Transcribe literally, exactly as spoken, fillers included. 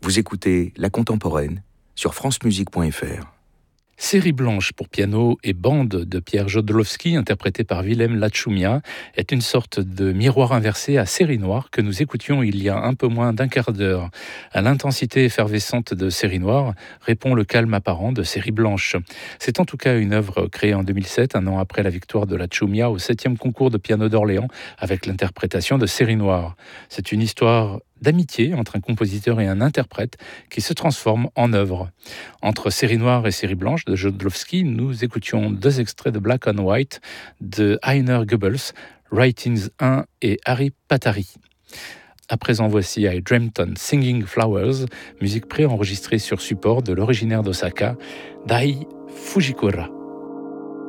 Vous écoutez La Contemporaine sur francemusique point f r. Série blanche pour piano et bande de Pierre Jodlowski, interprétée par Willem Lachumia, est une sorte de miroir inversé à Série noire que nous écoutions il y a un peu moins d'un quart d'heure. À l'intensité effervescente de Série noire répond le calme apparent de Série blanche. C'est en tout cas une œuvre créée en deux mille sept, un an après la victoire de Lachumia au septième concours de piano d'Orléans avec l'interprétation de Série noire. C'est une histoire d'amitié entre un compositeur et un interprète qui se transforme en œuvre. Entre Série noire et Série blanche de Jodlowski, nous écoutions deux extraits de Black on White de Heiner Goebbels, Writings un et Harry Patari. À présent, voici I Dreamt on Singing Flowers, musique préenregistrée sur support de l'originaire d'Osaka, Dai Fujikura.